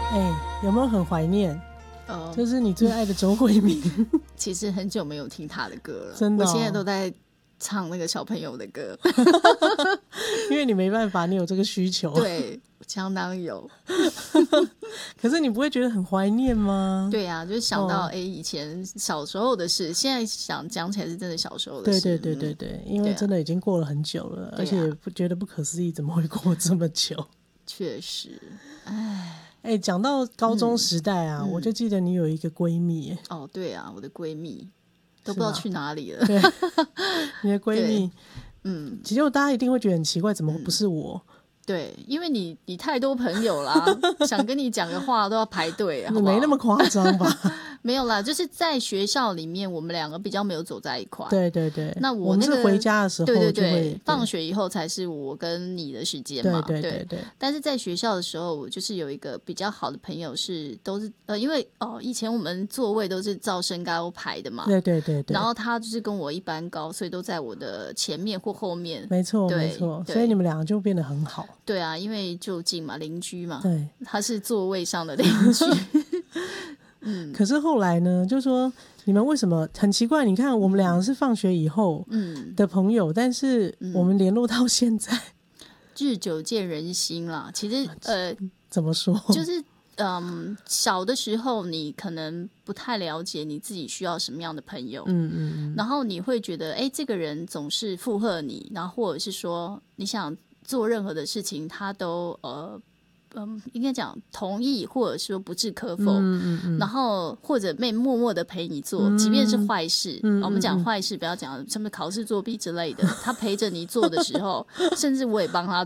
有没有很怀念？就是你最爱的周慧敏。 其实很久没有听他的歌了， 真的我现在都在唱那个小朋友的歌。 因为你没办法，你有这个需求。 对，相当有。 可是你不会觉得很怀念吗？ 对啊，就是想到以前小时候的事，现在想讲起来是真的小时候的事。 对，因为真的已经过了很久了，而且也觉得不可思议，怎么会过这么久？ 确实， 讲到高中时代啊，我就记得你有一个闺蜜。 哦，对啊，我的闺蜜都不知道去哪里了。 对，你的闺蜜，其实大家一定会觉得很奇怪，怎么不是我？ 对，因为你太多朋友啦，想跟你讲个话都要排队，好不好？ 没那么夸张吧？ 没有啦，就是在学校里面，我们两个比较没有走在一块。 对。 那我们是回家的时候就会， 对，放学以后才是我跟你的时间嘛。 对。 但是在学校的时候，我就是有一个比较好的朋友都是因为以前我们座位都是照身高排的嘛。 对。 然后他就是跟我一般高，所以都在我的前面或后面。 没错。所以你们两个就变得很好。 对啊，因为就近嘛，邻居嘛。 对， 他是座位上的邻居。 可是后来呢，就说你们为什么很奇怪？你看我们两个是放学以后的朋友，但是我们联络到现在， 日久见人心啦。其实怎么说？ 就是小的时候你可能不太了解你自己需要什么样的朋友，然后你会觉得这个人总是附和你，然后或者是说你想做任何的事情，他都应该讲同意，或者说不置可否，然后或者默默的陪你做，即便是坏事，我们讲坏事，不要讲什么考试作弊之类的，他陪着你做的时候，甚至我也帮他